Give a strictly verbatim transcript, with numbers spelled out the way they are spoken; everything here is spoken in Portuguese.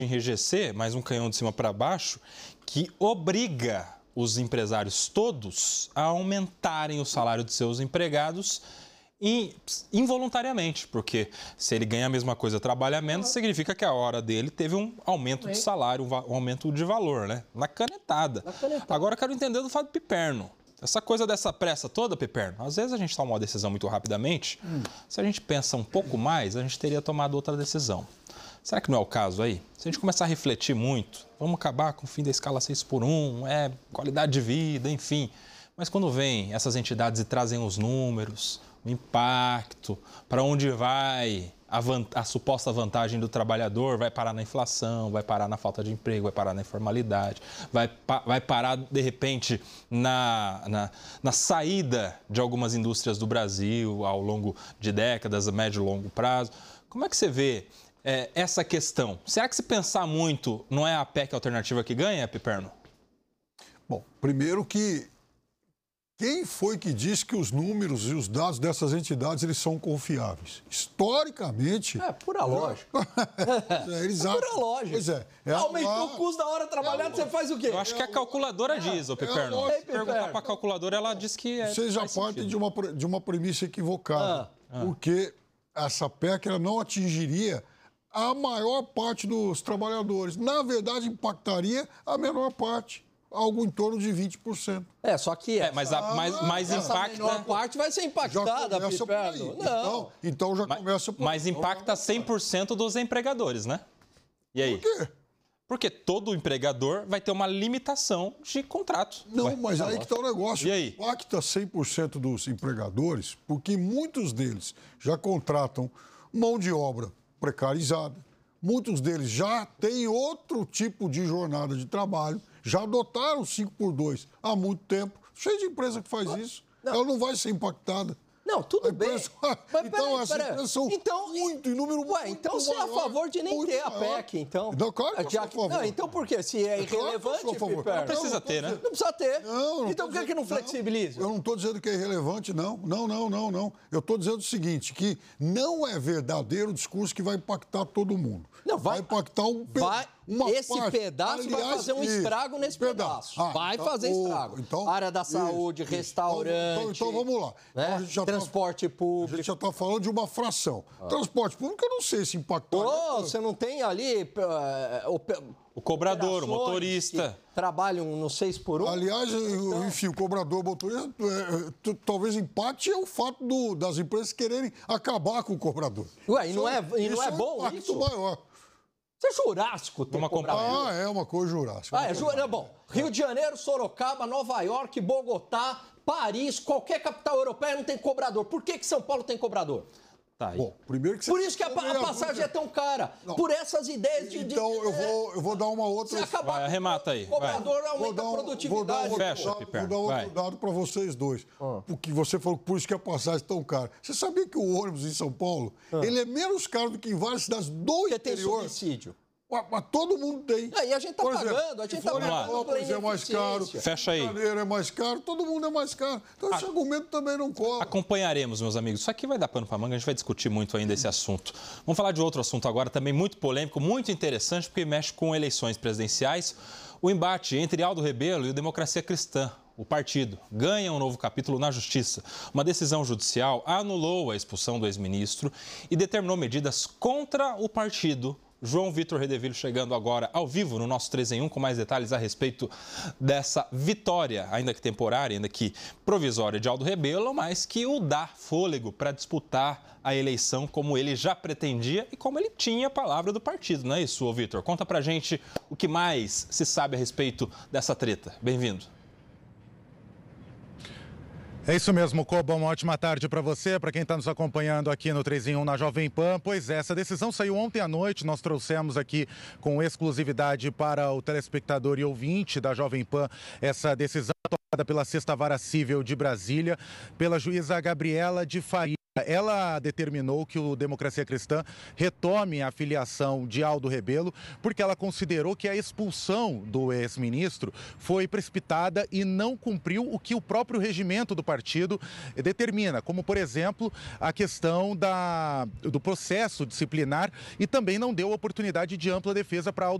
enrijecer, mais um canhão de cima para baixo, que obriga os empresários todos a aumentarem o salário de seus empregados involuntariamente, porque se ele ganha a mesma coisa, trabalha menos, significa que a hora dele teve um aumento de salário, um aumento de valor, né? Na canetada. Na canetada. Agora eu quero entender do Fábio Piperno. Essa coisa dessa pressa toda, Piperno, às vezes a gente toma uma decisão muito rapidamente, hum. se a gente pensa um pouco mais, a gente teria tomado outra decisão. Será que não é o caso aí? Se a gente começar a refletir muito, vamos acabar com o fim da escala seis por um, é, qualidade de vida, enfim. Mas quando vem essas entidades e trazem os números, o impacto, para onde vai a, a suposta vantagem do trabalhador, vai parar na inflação, vai parar na falta de emprego, vai parar na informalidade, vai, vai parar, de repente, na, na, na saída de algumas indústrias do Brasil ao longo de décadas, a médio e longo prazo. Como é que você vê é, essa questão? Será que se pensar muito, não é a P E C alternativa que ganha, Piperno? Bom, primeiro que quem foi que disse que os números e os dados dessas entidades eles são confiáveis? Historicamente... É pura lógica. é, eles é pura lógica. Pois é. é Aumentou a... o custo da hora trabalhada, é você faz o quê? Eu acho que a calculadora é diz, ô Piperno. É Se perguntar para a calculadora, ela diz que é... Vocês já partem de uma, de uma premissa equivocada. Ah. Porque essa P E C ela não atingiria a maior parte dos trabalhadores. Na verdade, impactaria a menor parte. Algo em torno de vinte por cento. É, só que essa, é, mas a mais, mais essa impacta... menor parte vai ser impactada, Piperno. Não. Então, então já começa por... Mas impacta cem por cento dos empregadores, né? E aí? Por quê? Porque todo empregador vai ter uma limitação de contrato. Não, Ué, mas aí que está o negócio. E aí? Impacta cem por cento dos empregadores, porque muitos deles já contratam mão de obra precarizada, muitos deles já têm outro tipo de jornada de trabalho, já adotaram cinco por dois há muito tempo. Cheio de empresa que faz isso. Não. Ela não vai ser impactada. Não, tudo empresa... bem. Mas, então, essas empresas são então, muito, em número ué, muito então você é a favor de nem ter a P E C, então? Não, claro que eu sou a favor. Não, então por quê? Se é irrelevante, claro Piperno. Não precisa não, ter, né? Não precisa ter. Não, não então por que, que não flexibiliza? Não, eu não estou dizendo que é irrelevante, não. Não, não, não, não. Eu estou dizendo o seguinte, que não é verdadeiro o discurso que vai impactar todo mundo. Não, vai, vai impactar um pedaço. Vai, uma esse parte. pedaço Aliás, vai fazer um estrago nesse pedaço. pedaço. Ah, então, vai fazer estrago. Então, área da saúde, isso, restaurante. Então, então, então vamos lá. Né? Então, transporte tá, público. A gente já está falando de uma fração. Ah. Transporte público, eu não sei se impactar. Oh, você não tem ali... Uh, o cobrador, o motorista. Trabalham no seis por um. Aliás, então... enfim, o cobrador, o motorista, é, talvez empate é o fato do, das empresas quererem acabar com o cobrador. Ué, e não é, e não é, é um bom isso? maior. Isso é Jurássico, tem cobrador. Ah, é uma coisa Jurássica. Ah, é, ju... é bom. Rio de Janeiro, Sorocaba, Nova York, Bogotá, Paris, qualquer capital europeia não tem cobrador. Por que que São Paulo tem cobrador? Tá aí. Bom, primeiro que você Por isso que a, a passagem é tão cara. Não. Por essas ideias de... Então, de, eu, vou, eu vou dar uma outra... Se acabar vai, arremata aí. O cobrador vai. aumenta um, a produtividade. Vou dar, Fecha, vou dar, vou dar outro dado para vocês dois. Ah. Porque você falou que por isso que a passagem é tão cara. Você sabia que o ônibus em São Paulo, ah. ele é menos caro do que em várias cidades do Porque interior? Tem subsídio. Mas todo mundo tem. É, e a gente tá por exemplo, pagando, a gente tá pagando por exemplo, é mais caro. Fecha aí. Janeiro é mais caro, todo mundo é mais caro. Então esse a... argumento também não cola. Acompanharemos, meus amigos. Isso aqui vai dar pano para manga, a gente vai discutir muito ainda esse assunto. Vamos falar de outro assunto agora, também muito polêmico, muito interessante, porque mexe com eleições presidenciais. O embate entre Aldo Rebelo e o Democracia Cristã. O partido ganha um novo capítulo na Justiça. Uma decisão judicial anulou a expulsão do ex-ministro e determinou medidas contra o partido. João Vitor Redevilho chegando agora ao vivo no nosso três em um com mais detalhes a respeito dessa vitória, ainda que temporária, ainda que provisória de Aldo Rebelo, mas que o dá fôlego para disputar a eleição como ele já pretendia e como ele tinha a palavra do partido, não é isso, ô Vitor? Conta pra gente o que mais se sabe a respeito dessa treta. Bem-vindo. É isso mesmo, Coba, uma ótima tarde para você, para quem está nos acompanhando aqui no três em um na Jovem Pan. Pois é, essa decisão saiu ontem à noite, nós trouxemos aqui com exclusividade para o telespectador e ouvinte da Jovem Pan essa decisão tomada pela Sexta Vara Cível de Brasília, pela juíza Gabriela de Faria. Ela determinou que o Democracia Cristã retome a filiação de Aldo Rebelo, porque ela considerou que a expulsão do ex-ministro foi precipitada e não cumpriu o que o próprio regimento do partido determina, como, por exemplo, a questão da, do processo disciplinar, e também não deu oportunidade de ampla defesa para Aldo